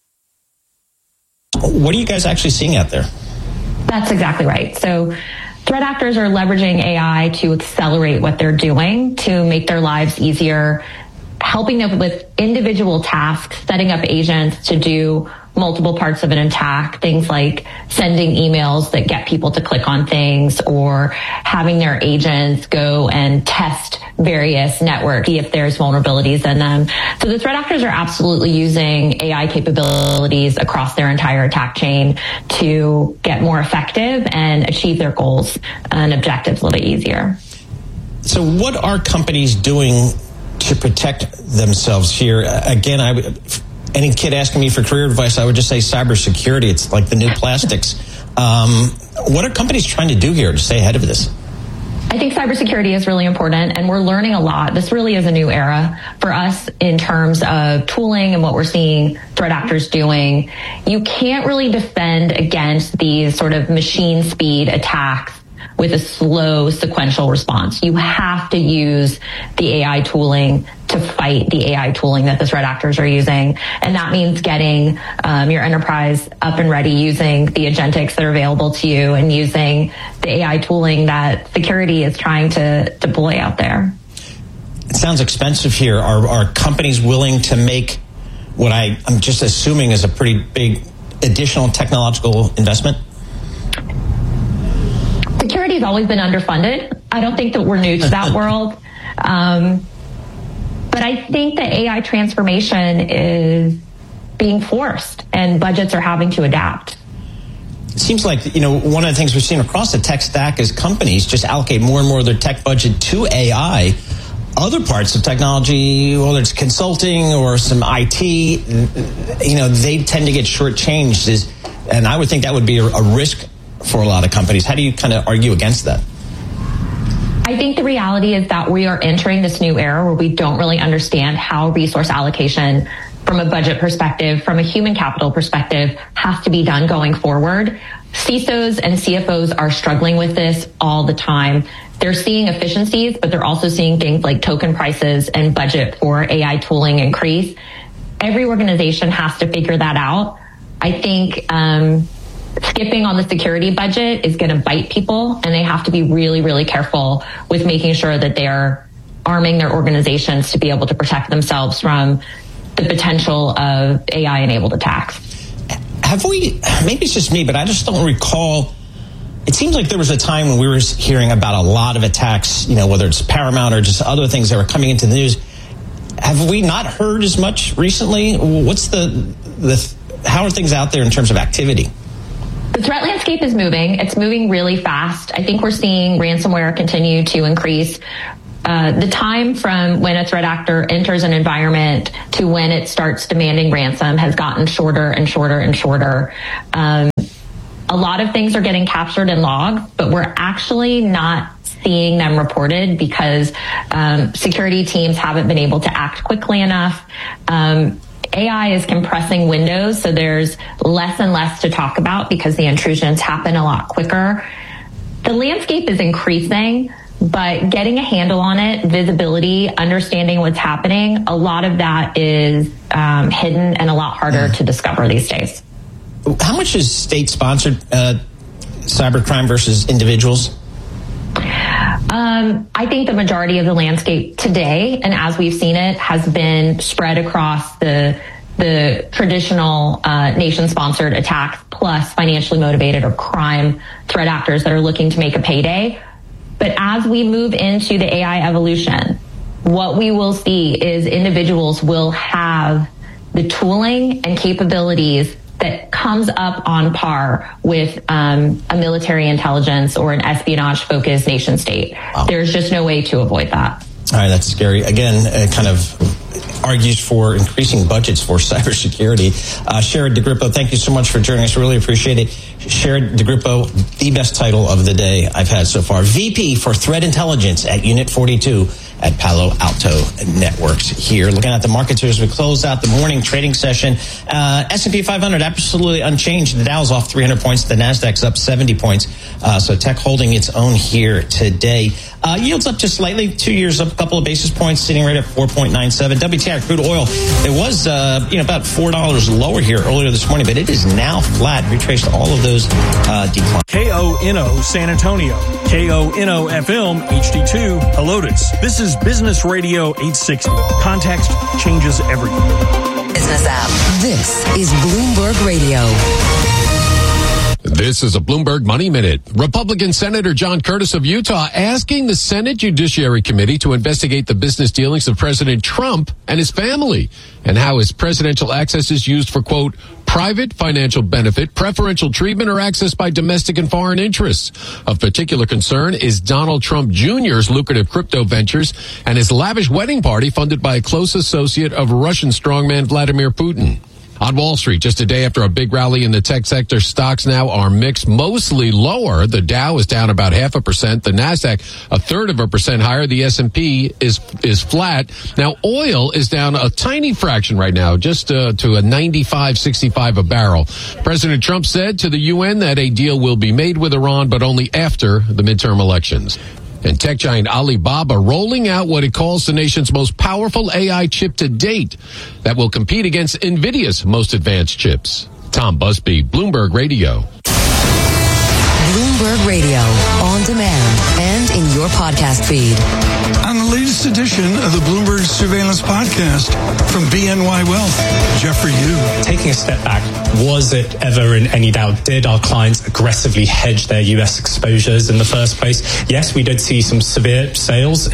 What are you guys actually seeing out there? That's exactly right. So threat actors are leveraging A I to accelerate what they're doing, to make their lives easier, helping them with individual tasks, setting up agents to do multiple parts of an attack, things like sending emails that get people to click on things or having their agents go and test various networks, see if there's vulnerabilities in them. So the threat actors are absolutely using A I capabilities across their entire attack chain to get more effective and achieve their goals and objectives a little bit easier. So what are companies doing to protect themselves here? Again, I any kid asking me for career advice, I would just say cybersecurity. It's like the new plastics. Um, what are companies trying to do here to stay ahead of this? I think cybersecurity is really important, and we're learning a lot. This really is a new era for us in terms of tooling and what we're seeing threat actors doing. You can't really defend against these sort of machine speed attacks with a slow sequential response. You have to use the A I tooling to fight the A I tooling that the threat actors are using. And that means getting um, your enterprise up and ready using the agentics that are available to you and using the A I tooling that security is trying to deploy out there. It sounds expensive here. Are, are companies willing to make what I, I'm just assuming is a pretty big additional technological investment? Security has always been underfunded. I don't think that we're new to that world. Um, but I think that A I transformation is being forced and budgets are having to adapt. It seems like, you know, one of the things we've seen across the tech stack is companies just allocate more and more of their tech budget to A I. Other parts of technology, whether it's consulting or some I T, you know, they tend to get shortchanged. And I would think that would be a, a risk for a lot of companies. How do you kind of argue against that? I think the reality is that we are entering this new era where we don't really understand how resource allocation from a budget perspective, from a human capital perspective, has to be done going forward. C I S Os and C F Os are struggling with this all the time. They're seeing efficiencies, but they're also seeing things like token prices and budget for A I tooling increase. every organization has to figure that out. I think um, skipping on the security budget is going to bite people, and they have to be really, really careful with making sure that they're arming their organizations to be able to protect themselves from the potential of A I-enabled attacks. Have we, maybe it's just me, but I just don't recall, it seems like there was a time when we were hearing about a lot of attacks, you know, whether it's Paramount or just other things that were coming into the news. Have we not heard as much recently? What's the, the how are things out there in terms of activity? The threat landscape is moving. It's moving really fast. I think we're seeing ransomware continue to increase. Uh, the time from when a threat actor enters an environment to when it starts demanding ransom has gotten shorter and shorter and shorter. Um, a lot of things are getting captured and logged, but we're actually not seeing them reported because um, security teams haven't been able to act quickly enough. Um, A I is compressing windows, so there's less and less to talk about because the intrusions happen a lot quicker. The landscape is increasing, but getting a handle on it, visibility, understanding what's happening, a lot of that is um, hidden and a lot harder to discover these days. How much is state-sponsored uh, cybercrime versus individuals? Um, I think the majority of the landscape today, and as we've seen it, has been spread across the the traditional uh, nation-sponsored attacks plus financially motivated or crime threat actors that are looking to make a payday. But as we move into the A I evolution, what we will see is individuals will have the tooling and capabilities that comes up on par with um, a military intelligence or an espionage-focused nation state. Wow. There's just no way to avoid that. All right, that's scary. Again, it kind of argues for increasing budgets for cybersecurity. Uh, Sherrod DeGrippo, thank you so much for joining us. Really appreciate it. Sherrod DeGrippo, the best title of the day I've had so far. V P for Threat Intelligence at Unit forty-two at Palo Alto Networks here. Looking at the markets here as we close out the morning trading session. Uh, S and P five hundred absolutely unchanged. The Dow's off three hundred points. The Nasdaq's up seventy points. Uh, so tech holding its own here today. Uh, yields up just slightly. Two years up a couple of basis points, sitting right at four point nine seven. W T I crude oil, it was uh, you know about four dollars lower here earlier this morning, but it is now flat. Retraced all of those uh, declines. K O N O San Antonio. K O N O F M H D two Helotes. This is Business Radio eight sixty. Context changes everything. Business app. This is Bloomberg Radio. This is a Bloomberg Money Minute. Republican Senator John Curtis of Utah asking the Senate Judiciary Committee to investigate the business dealings of President Trump and his family and how his presidential access is used for, quote, private financial benefit, preferential treatment, or access by domestic and foreign interests. Of particular concern is Donald Trump Junior's lucrative crypto ventures and his lavish wedding party funded by a close associate of Russian strongman Vladimir Putin. On Wall Street, just a day after a big rally in the tech sector, stocks now are mixed, mostly lower. The Dow is down about half a percent. The Nasdaq a third of a percent higher. The S and P is is flat. Now, oil is down a tiny fraction right now, just uh, to a ninety-five sixty-five a barrel. President Trump said to the U N that a deal will be made with Iran, but only after the midterm elections. And tech giant Alibaba rolling out what it calls the nation's most powerful A I chip to date that will compete against NVIDIA's most advanced chips. Tom Busby, Bloomberg Radio. Bloomberg Radio, on demand and in your podcast feed. On the latest edition of the Bloomberg Surveillance Podcast from B N Y Wealth, Jeffrey Yu. Taking a step back, was it ever in any doubt? Did our clients aggressively hedge their U S exposures in the first place? Yes, we did see some severe sales.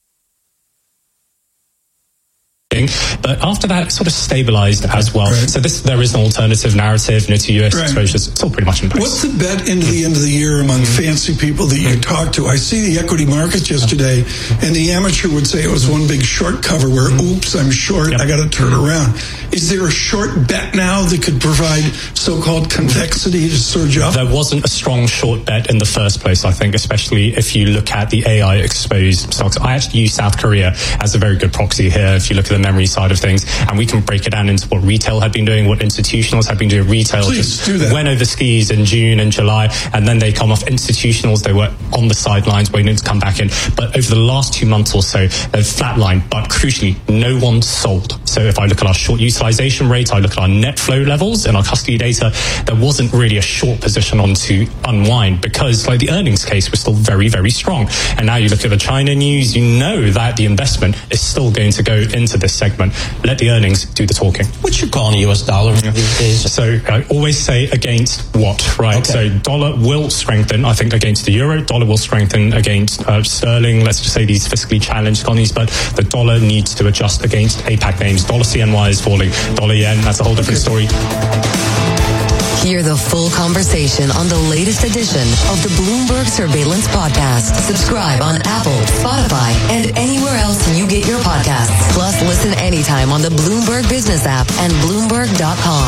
But after that, it sort of stabilized as well. Right. So this, there is an alternative narrative, you know, to U S right. exposures. It's all pretty much in place. What's the bet into the end of the year among mm-hmm. fancy people that you talk to? I see the equity markets yesterday, and the amateur would say it was one big short cover where, mm-hmm. oops, I'm short, yep. I got to turn around. Is there a short bet now that could provide so-called convexity to surge up? There wasn't a strong short bet in the first place, I think, especially if you look at the A I exposed stocks. I actually use South Korea as a very good proxy here. If you look at the memory side of things, and we can break it down into what retail had been doing, what institutionals had been doing. Retail Please, just do that. went over skis in June and July, and then they come off. Institutionals, they were on the sidelines waiting to come back in. But over the last two months or so, they've flatlined, but crucially, no one sold. So if I look at our short utilization rates, I look at our net flow levels and our custody data, there wasn't really a short position on to unwind because like the earnings case was still very, very strong. And now you look at the China news, you know that the investment is still going to go into this segment. Let the earnings do the talking. What's your call on the U S dollar these days? So I always say against what, right? Okay. So dollar will strengthen, I think, against the euro. Dollar will strengthen against uh, sterling, let's just say these fiscally challenged economies, but the dollar needs to adjust against APAC names. Dollar C N Y is falling. Dollar yen, that's a whole different story. Hear the full conversation on the latest edition of the Bloomberg Surveillance Podcast. Subscribe on Apple, Spotify, and anywhere else you get your podcasts. Plus, listen anytime on the Bloomberg Business app and Bloomberg dot com.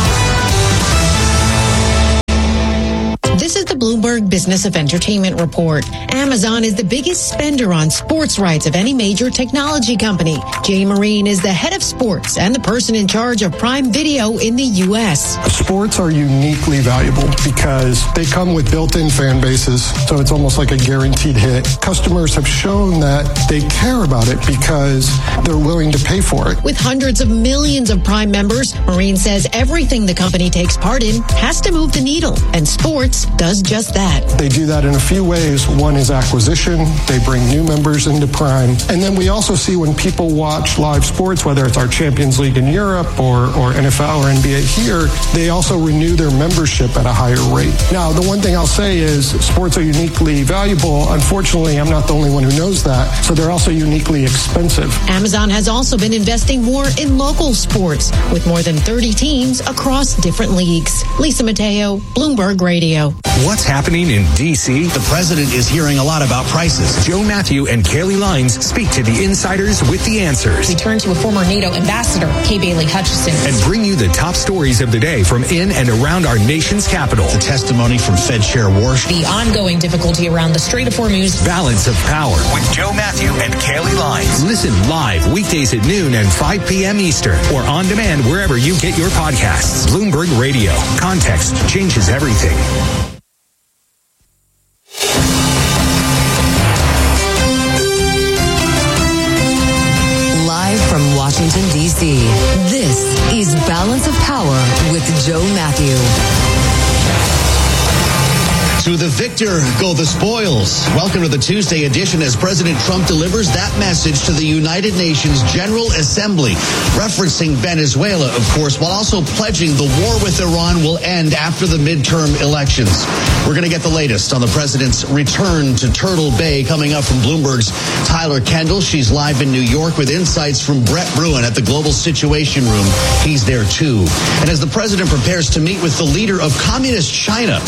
This is the Bloomberg Business of Entertainment Report. Amazon is the biggest spender on sports rights of any major technology company. Jay Marine is the head of sports and the person in charge of Prime Video in the U S. Sports are uniquely valuable because they come with built-in fan bases, so it's almost like a guaranteed hit. Customers have shown that they care about it because they're willing to pay for it. With hundreds of millions of Prime members, Marine says everything the company takes part in has to move the needle, and sports does just that. They do that in a few ways. One is acquisition. They bring new members into Prime. And then we also see when people watch live sports, whether it's our Champions League in Europe or, or N F L or N B A here, they also renew their membership at a higher rate. Now, the one thing I'll say is sports are uniquely valuable. Unfortunately, I'm not the only one who knows that. So they're also uniquely expensive. Amazon has also been investing more in local sports with more than thirty teams across different leagues. Lisa Mateo, Bloomberg Radio. What's happening in D C? The president is hearing a lot about prices. Joe Matthew and Kaylee Lines speak to the insiders with the answers. We turn to a former NATO ambassador, Kay Bailey Hutchison. And bring you the top stories of the day from in and around our nation's capital. The testimony from Fed Chair Warsh. The ongoing difficulty around the Strait of Hormuz. Balance of Power with Joe Matthew and Kaylee Lines. Listen live weekdays at noon and five p.m. Eastern or on demand wherever you get your podcasts. Bloomberg Radio. Context changes everything. Live from Washington, D C, this is Balance of Power with Joe Matthew. To the victor go the spoils. Welcome to the Tuesday edition as President Trump delivers that message to the United Nations General Assembly, referencing Venezuela, of course, while also pledging the war with Iran will end after the midterm elections. We're going to get the latest on the president's return to Turtle Bay coming up from Bloomberg's Tyler Kendall. She's live in New York with insights from Brett Bruin at the Global Situation Room. He's there too. And as the president prepares to meet with the leader of Communist China,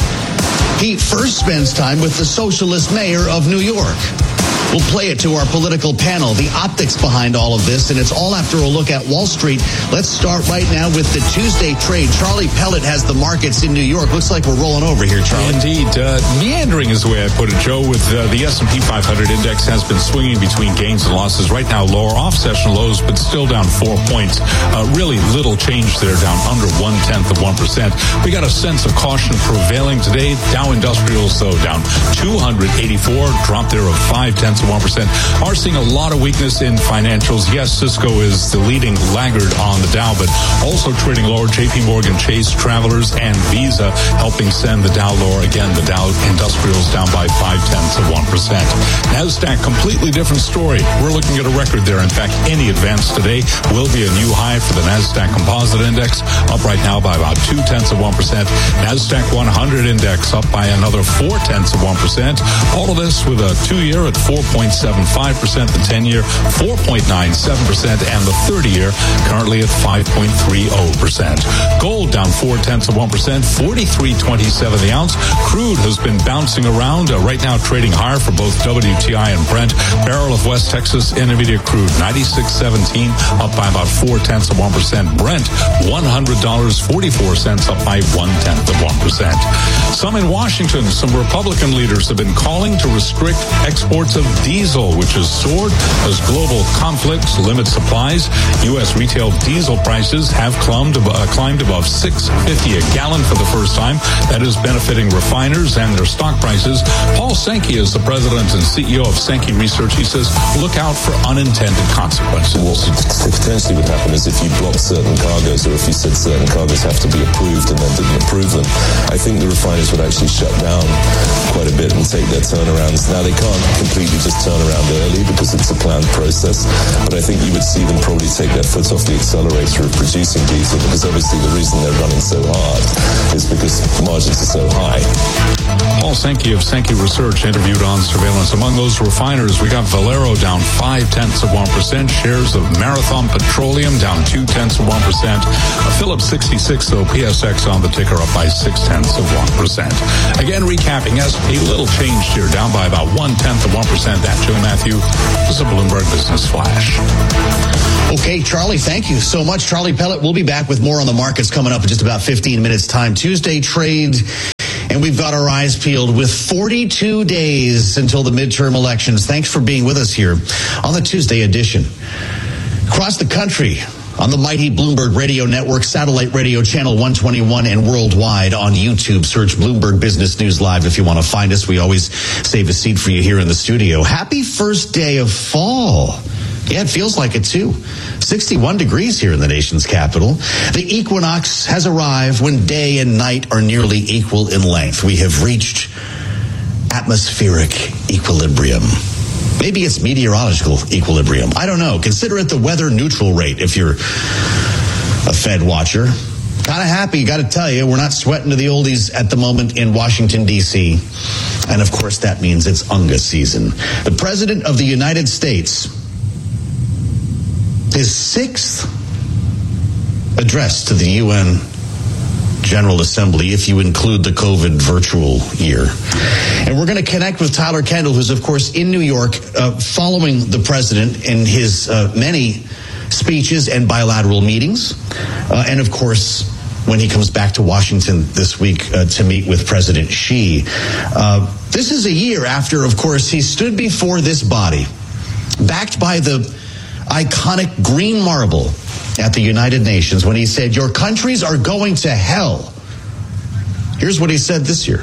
he first spends time with the socialist mayor of New York. We'll play it to our political panel, the optics behind all of this, and it's all after a look at Wall Street. Let's start right now with the Tuesday trade. Charlie Pellet has the markets in New York. Looks like we're rolling over here, Charlie. Indeed. Uh, meandering is the way I put it, Joe, with uh, the S and P five hundred index has been swinging between gains and losses. Right now, lower off-session lows, but still down four points. Uh, really little change there, down under one-tenth of one percent. We got a sense of caution prevailing today. Dow Industrials, though, down two hundred eighty-four, drop there of five-tenths of one percent. Are seeing a lot of weakness in financials. Yes, Cisco is the leading laggard on the Dow, but also trading lower. J P Morgan Chase, Travelers, and Visa helping send the Dow lower. Again, the Dow Industrials down by five-tenths of one percent. NASDAQ, completely different story. We're looking at a record there. In fact, any advance today will be a new high for the NASDAQ Composite Index, up right now by about two-tenths of one percent. NASDAQ one hundred Index up by another four-tenths of one percent. All of this with a two-year at four point seven five percent, the ten-year four point nine seven percent, and the thirty-year currently at five point three zero percent. Gold down four-tenths of one percent, forty-three twenty-seven the ounce. Crude has been bouncing around, uh, right now trading higher for both W T I and Brent. Barrel of West Texas Intermediate crude ninety-six seventeen, up by about four-tenths of one percent. Brent one hundred dollars and forty-four cents, up by one-tenth of one percent. Some in Washington, some Republican leaders have been calling to restrict exports of diesel, which has soared as global conflicts limit supplies. U S retail diesel prices have climbed, uh, climbed above six fifty a gallon for the first time. That is benefiting refiners and their stock prices. Paul Sankey is the president and C E O of Sankey Research. He says, look out for unintended consequences. What potentially would happen is if you block certain cargoes, or if you said certain cargoes have to be approved and then didn't approve them, I think the refiners would actually shut down quite a bit and take their turnarounds. Now, they can't completely just turn around early because it's a planned process, but I think you would see them probably take their foot off the accelerator of producing diesel, because obviously the reason they're running so hard is because margins are so high. Paul Sankey of Sankey Research interviewed on Surveillance. Among those refiners, we got Valero down five-tenths of one percent. Shares of Marathon Petroleum down two-tenths of one percent. Phillips sixty-six, though, P S X on the ticker up by six-tenths of one percent. Again, recapping, S and P, little changed here, down by about one-tenth of one percent. That, Joe Matthew, is a Bloomberg Business Flash. Okay, Charlie, thank you so much. Charlie Pellet will be back with more on the markets coming up in just about fifteen minutes' time. Tuesday trade, and we've got our eyes peeled with forty-two days until the midterm elections. Thanks for being with us here on the Tuesday edition. Across the country, on the mighty Bloomberg Radio Network, satellite radio channel one twenty-one, and worldwide on YouTube. Search Bloomberg Business News Live if you want to find us. We always save a seat for you here in the studio. Happy first day of fall. Yeah, it feels like it too. sixty-one degrees here in the nation's capital. The equinox has arrived when day and night are nearly equal in length. We have reached atmospheric equilibrium. Maybe it's meteorological equilibrium. I don't know. Consider it the weather neutral rate if you're a Fed watcher. Kind of happy, got to tell you, we're not sweating to the oldies at the moment in Washington, D C. And of course, that means it's U N G A season. The President of the United States, his sixth address to the U N General Assembly, if you include the COVID virtual year. And we're going to connect with Tyler Kendall, who's, of course, in New York, uh, following the president in his uh, many speeches and bilateral meetings. Uh, and, of course, when he comes back to Washington this week uh, to meet with President Xi. Uh, this is a year after, of course, he stood before this body, backed by the iconic green marble at the United Nations, when he said, your countries are going to hell. Here's what he said this year.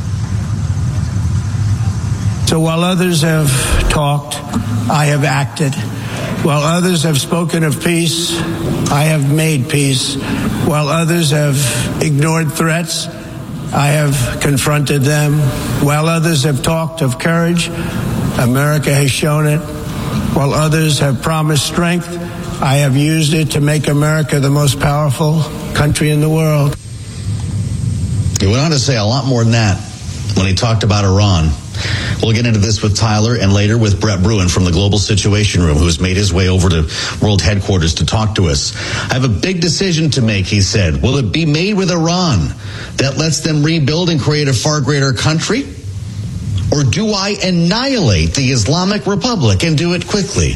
So while others have talked, I have acted. While others have spoken of peace, I have made peace. While others have ignored threats, I have confronted them. While others have talked of courage, America has shown it. While others have promised strength, I have used it to make America the most powerful country in the world. He went on to say a lot more than that when he talked about Iran. We'll get into this with Tyler and later with Brett Bruin from the Global Situation Room, who has made his way over to World Headquarters to talk to us. I have a big decision to make, he said. Will it be made with Iran that lets them rebuild and create a far greater country? Or do I annihilate the Islamic Republic and do it quickly?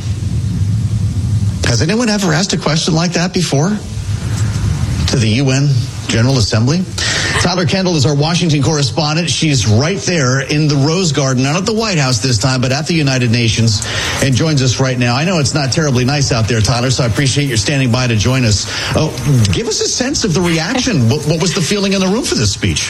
Has anyone ever asked a question like that before to the U N General Assembly? Tyler Kendall is our Washington correspondent. She's right there in the Rose Garden, not at the White House this time, but at the United Nations, and joins us right now. I know it's not terribly nice out there, Tyler, so I appreciate your standing by to join us. Oh, give us a sense of the reaction. What, what was the feeling in the room for this speech?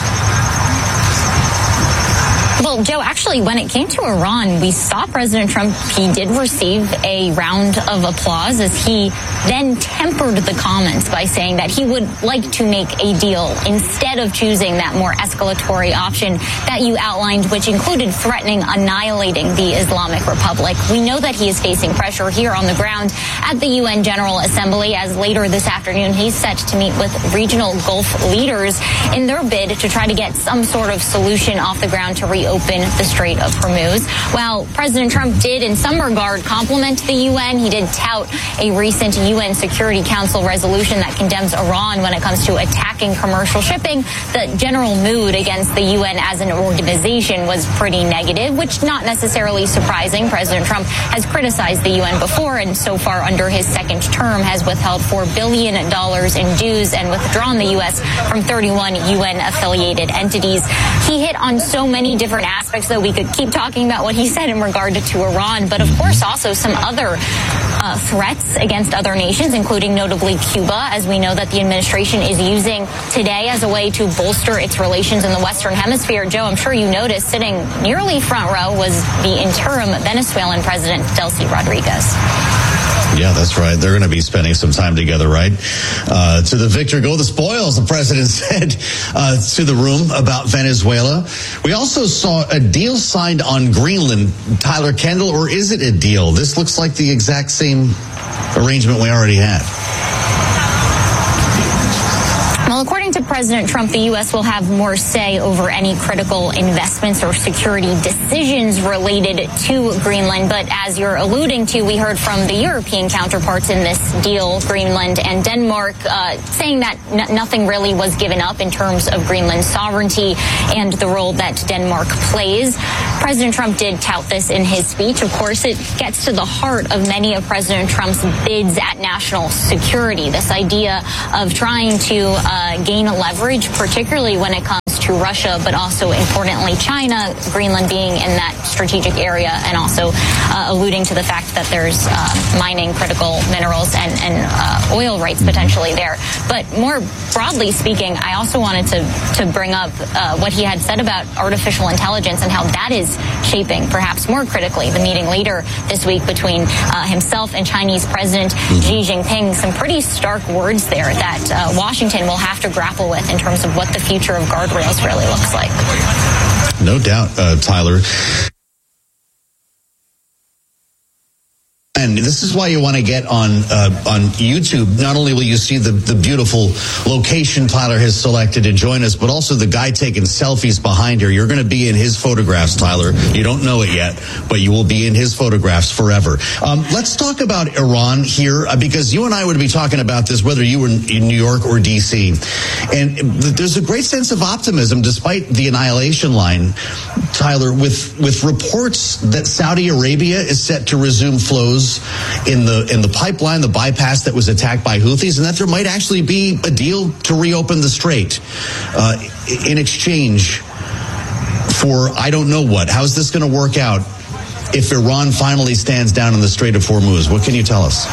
Well, Joe, actually, when it came to Iran, we saw President Trump. He did receive a round of applause as he then tempered the comments by saying that he would like to make a deal instead of choosing that more escalatory option that you outlined, which included threatening annihilating the Islamic Republic. We know that he is facing pressure here on the ground at the U N General Assembly, as later this afternoon he's set to meet with regional Gulf leaders in their bid to try to get some sort of solution off the ground to reopen reopen the Strait of Hormuz. While President Trump did in some regard compliment the U N, he did tout a recent U N Security Council resolution that condemns Iran when it comes to attacking commercial shipping. The general mood against the U N as an organization was pretty negative, which not necessarily surprising. President Trump has criticized the U N before, and so far under his second term has withheld four billion dollars in dues and withdrawn the U S from thirty-one U N-affiliated entities. He hit on so many different aspects, though we could keep talking about what he said in regard to, to Iran, but of course also some other uh, threats against other nations, including notably Cuba, as we know that the administration is using today as a way to bolster its relations in the Western Hemisphere. Joe, I'm sure you noticed sitting nearly front row was the interim Venezuelan president, Delcy Rodriguez. Yeah, that's right. They're going to be spending some time together, right? Uh, to the victor go the spoils, the president said uh, to the room about Venezuela. We also saw a deal signed on Greenland. Tyler Kendall, or is it a deal? This looks like the exact same arrangement we already had. Well, according to President Trump, the U S will have more say over any critical investments or security decisions related to Greenland. But as you're alluding to, we heard from the European counterparts in this deal, Greenland and Denmark, uh, saying that n- nothing really was given up in terms of Greenland's sovereignty and the role that Denmark plays. President Trump did tout this in his speech. Of course, it gets to the heart of many of President Trump's bids at national security, this idea of trying to uh, gain leverage, particularly when it comes to Russia, but also importantly China, Greenland being in that strategic area, and also uh, alluding to the fact that there's uh, mining critical minerals and, and uh, oil rights potentially there. But more broadly speaking, I also wanted to, to bring up uh, what he had said about artificial intelligence and how that is shaping, perhaps more critically, the meeting later this week between uh, himself and Chinese President Xi Jinping. Some pretty stark words there that uh, Washington will have to grapple with in terms of what the future of guardrails really looks like. No doubt, uh, Tyler. And this is why you want to get on uh, on YouTube. Not only will you see the, the beautiful location Tyler has selected to join us, but also the guy taking selfies behind her. You're going to be in his photographs, Tyler. You don't know it yet, but you will be in his photographs forever. Um, let's talk about Iran here, uh, because you and I would be talking about this whether you were in, in New York or D C. And there's a great sense of optimism despite the annihilation line, Tyler, with, with reports that Saudi Arabia is set to resume flows in the in the pipeline, the bypass that was attacked by Houthis, and that there might actually be a deal to reopen the strait uh, in exchange for I don't know what. How's this going to work out if Iran finally stands down in the Strait of Hormuz? What can you tell us?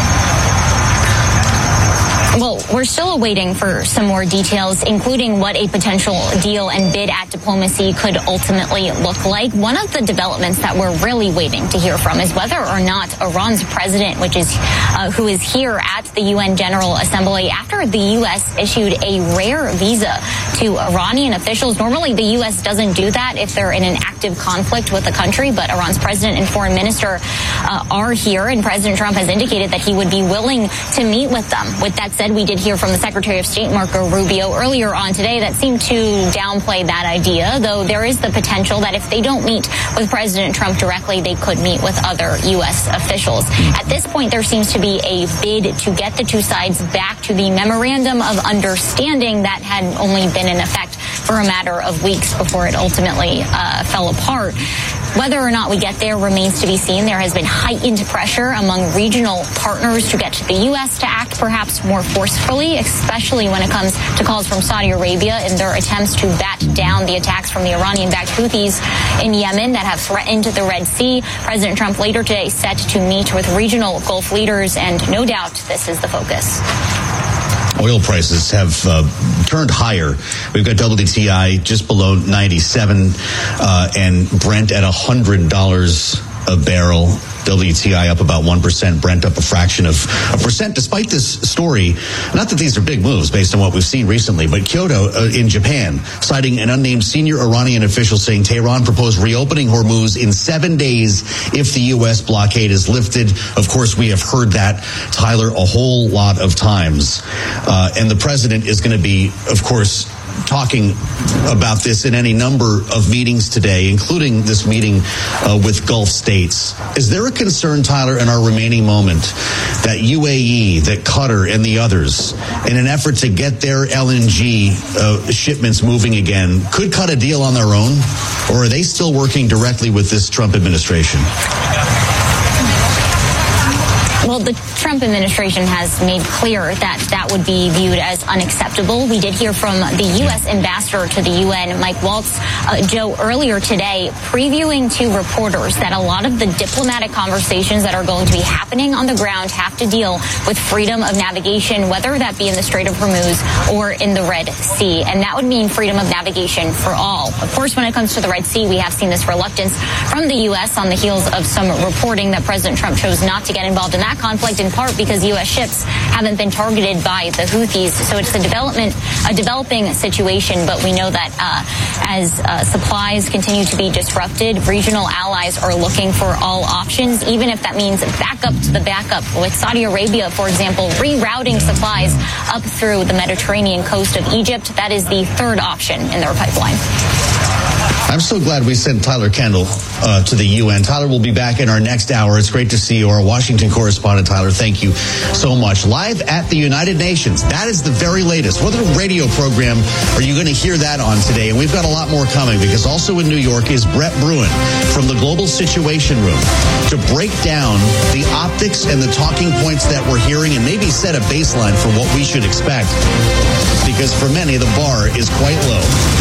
Well, we're still awaiting for some more details, including what a potential deal and bid at diplomacy could ultimately look like. One of the developments that we're really waiting to hear from is whether or not Iran's president, which is uh, who is here at the U N General Assembly after the U S issued a rare visa to Iranian officials. Normally, the U S doesn't do that if they're in an active conflict with the country, but Iran's president and foreign minister uh, are here, and President Trump has indicated that he would be willing to meet with them. With that said, we did hear from the Secretary of State, Marco Rubio, earlier on today that seemed to downplay that idea, though there is the potential that if they don't meet with President Trump directly, they could meet with other U S officials. At this point, there seems to be a bid to get the two sides back to the memorandum of understanding that had only been in effect for a matter of weeks before it ultimately uh, fell apart. Whether or not we get there remains to be seen. There has been heightened pressure among regional partners to get the U S to act perhaps more forcefully, especially when it comes to calls from Saudi Arabia in their attempts to bat down the attacks from the Iranian-backed Houthis in Yemen that have threatened the Red Sea. President Trump later today set to meet with regional Gulf leaders, and no doubt this is the focus. Oil prices have uh, turned higher. We've got W T I just below ninety-seven uh, and Brent at one hundred dollars a barrel. W T I up about one percent, Brent up a fraction of a percent. Despite this story, not that these are big moves based on what we've seen recently, but Kyoto uh, in Japan, citing an unnamed senior Iranian official saying Tehran proposed reopening Hormuz in seven days if the U S blockade is lifted. Of course, we have heard that, Tyler, a whole lot of times. Uh, and the president is going to be, of course, talking about this in any number of meetings today, including this meeting uh, with Gulf states. Is there a concern, Tyler, in our remaining moment that U A E, that Qatar and the others, in an effort to get their L N G uh, shipments moving again, could cut a deal on their own? Or are they still working directly with this Trump administration? Well, the Trump administration has made clear that that would be viewed as unacceptable. We did hear from the U S ambassador to the U N, Mike Waltz, uh, Joe, earlier today, previewing to reporters that a lot of the diplomatic conversations that are going to be happening on the ground have to deal with freedom of navigation, whether that be in the Strait of Hormuz or in the Red Sea. And that would mean freedom of navigation for all. Of course, when it comes to the Red Sea, we have seen this reluctance from the U S on the heels of some reporting that President Trump chose not to get involved in that conflict, in part because U S ships haven't been targeted by the Houthis. So it's a development, a developing situation, but we know that uh, as uh, supplies continue to be disrupted, regional allies are looking for all options, even if that means backup to the backup, with Saudi Arabia, for example, rerouting supplies up through the Mediterranean coast of Egypt. That is the third option in their pipeline. I'm so glad we sent Tyler Kendall uh, to the U N. Tyler will be back in our next hour. It's great to see you. Our Washington correspondent, Tyler, thank you so much. Live at the United Nations. That is the very latest. What other radio program are you going to hear that on today? And we've got a lot more coming, because also in New York is Brett Bruen from the Global Situation Room to break down the optics and the talking points that we're hearing and maybe set a baseline for what we should expect, because for many, the bar is quite low.